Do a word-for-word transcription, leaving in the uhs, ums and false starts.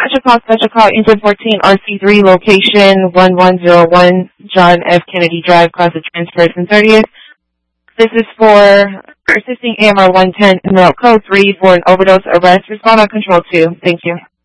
Special call, special call, Engine fourteen, R C three, location one one zero one, John F. Kennedy Drive, cause of transfer from thirtieth. This is for assisting A M R one ten, Emerald Code three for an overdose arrest. Respond on control two. Thank you.